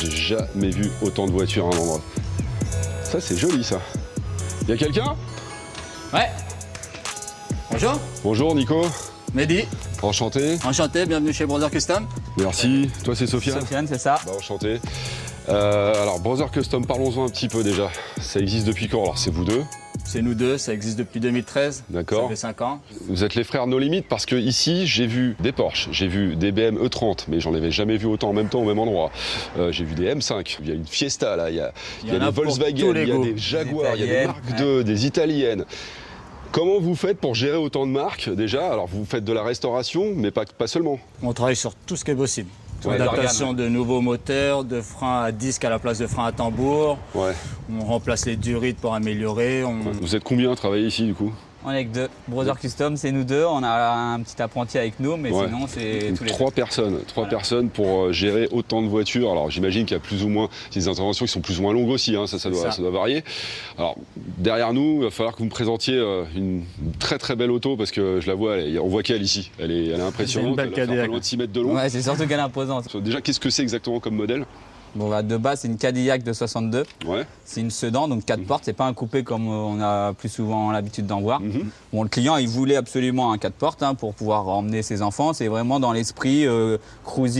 j'ai jamais vu autant de voitures à un endroit. Ça, c'est joli, ça. Y a quelqu'un? Ouais. Bonjour. Bonjour, Nico. Mehdi. Enchanté. Enchanté, bienvenue chez Brother Custom. Merci. Toi, c'est Sofiane? Sofiane, c'est ça. Bah, enchanté. Alors, Brother Custom, parlons-en un petit peu déjà. Ça existe depuis quand? Alors, c'est vous deux? C'est nous deux, ça existe depuis 2013. D'accord. Ça fait 5 ans. Vous êtes les frères No Limit parce que ici, j'ai vu des Porsche, j'ai vu des BM E30, mais j'en avais jamais vu autant en même temps au même endroit. J'ai vu des M5, il y a une Fiesta là, il y a des Volkswagen, il y a des Jaguar, il y a des Mark II, des italiennes. Comment vous faites pour gérer autant de marques déjà? Alors vous faites de la restauration, mais pas seulement. On travaille sur tout ce qui est possible. Ouais, Adaptation de nouveaux moteurs, de freins à disque à la place de freins à tambour. Ouais. On remplace les durites pour améliorer. Vous êtes combien à travailler ici du coup? On est que deux. Brother Custom, c'est nous deux. On a un petit apprenti avec nous, mais sinon, c'est tous les Trois personnes pour gérer autant de voitures. Alors j'imagine qu'il y a plus ou moins des interventions qui sont plus ou moins longues aussi, hein. Ça doit varier. Alors derrière nous, il va falloir que vous me présentiez une très très belle auto parce que je la vois, on voit qu'elle ici. Elle est impressionnante. C'est une belle Cadillac. Elle fait pas loin de 6 mètres de long. Ouais, c'est surtout qu'elle est imposante. Déjà, qu'est-ce que c'est exactement comme modèle? Bon, bah, de base, c'est une Cadillac de 62. Ouais. C'est une sedan, donc 4 portes. C'est pas un coupé comme on a plus souvent l'habitude d'en voir. Bon, le client, il voulait absolument un 4 portes pour pouvoir emmener ses enfants. C'est vraiment dans l'esprit cruising.